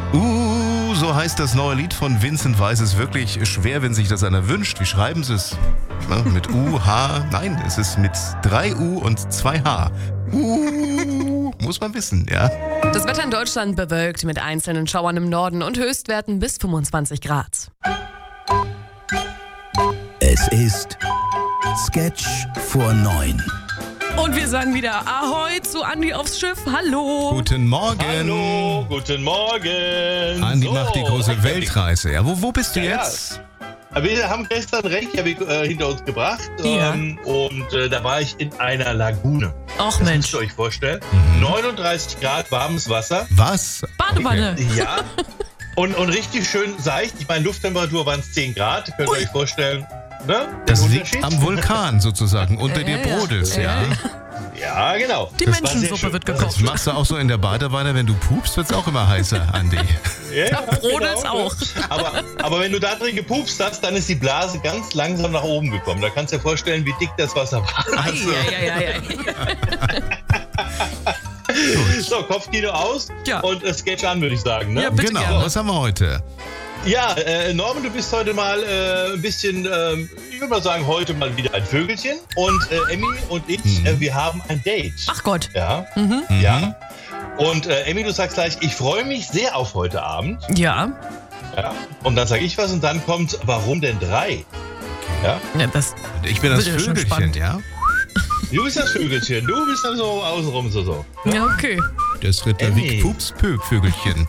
So heißt das neue Lied von Vincent Weiss. Es ist wirklich schwer, wenn sich das einer wünscht. Wie schreiben sie es? Mit U, H? Nein, es ist mit 3 U und 2 H. Muss man wissen, ja. Das Wetter in Deutschland bewölkt mit einzelnen Schauern im Norden und Höchstwerten bis 25 Grad. Es ist Sketch vor 9. Und wir sagen wieder Ahoi zu Andi aufs Schiff. Hallo. Guten Morgen. Hallo, guten Morgen. Andi macht die große Weltreise. Ja, wo bist du jetzt? Wir haben gestern Reykjavik hinter uns gebracht Ja. und da war ich in einer Lagune. Och Das Mensch. müsst ihr euch vorstellen. 39 Grad warmes Wasser. Was? Badewanne. Ja. Und richtig schön seicht. Ich meine, Lufttemperatur waren es 10 Grad. Könnt ihr euch vorstellen, ne? Das Den liegt Unterschied? am Vulkan sozusagen. Unter dir Ja. brodelt's, ja. Ja, genau. Die Das war sehr Menschensuppe schön. wird Das gekocht. machst du auch so in der Badewanne, wenn du pupst, wird's auch immer heißer, Andi. Ja, brodelt's auch. Aber wenn du da drin gepupst hast, dann ist die Blase ganz langsam nach oben gekommen. Da kannst du dir vorstellen, wie dick das Wasser war. Ei. So, Kopfkino aus Ja. und Sketch an, würde ich sagen. Ne? Ja, bitte Genau, gerne. was haben wir heute? Ja, Norman, du bist heute mal ein bisschen, ich würde mal sagen, heute mal wieder ein Vögelchen. Und Emmy und ich, wir haben ein Date. Ach Gott. Ja, ja. Und Emmy, du sagst gleich, ich freue mich sehr auf heute Abend. Ja. Ja. Und dann sage ich was und dann kommt, warum denn 3? Ja. Ja, das Ich bin das Wird ja schon Vögelchen, spannend. ja? Du bist das Vögelchen, du bist dann so außenrum so. ja, okay. Das Ritterwig Pups-Vögelchen.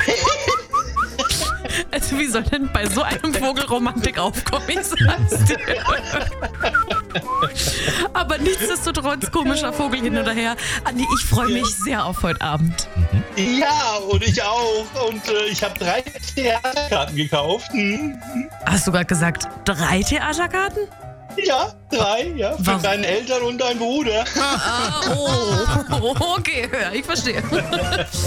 Also wie soll denn bei so einem Vogel Romantik aufkommen? Ich sag's dir. Aber nichtsdestotrotz, komischer Vogel hin oder her. Andi, ich freue mich sehr auf heute Abend. Ja, und ich auch. Und ich habe 3 Theaterkarten gekauft. Hast du gerade gesagt, 3 Theaterkarten? Ja, 3, ja. Für Warum? deine Eltern und deinen Bruder. Okay, ja, ich verstehe.